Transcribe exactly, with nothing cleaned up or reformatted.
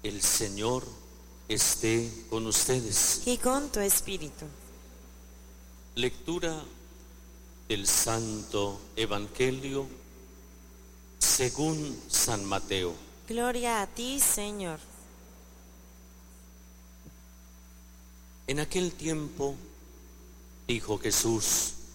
El Señor esté con ustedes. Y con tu espíritu. Lectura del Santo Evangelio según San Mateo. Gloria a ti, Señor. En aquel tiempo dijo Jesús: